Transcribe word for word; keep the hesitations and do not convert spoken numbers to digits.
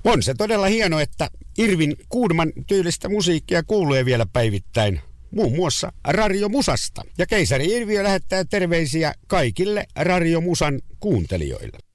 On se todella hieno, että Irvin Kuudman tyylistä musiikkia kuuluu vielä päivittäin, muun muassa Radio Musasta. Ja keisari Irviö lähettää terveisiä kaikille Radio Musan kuuntelijoille.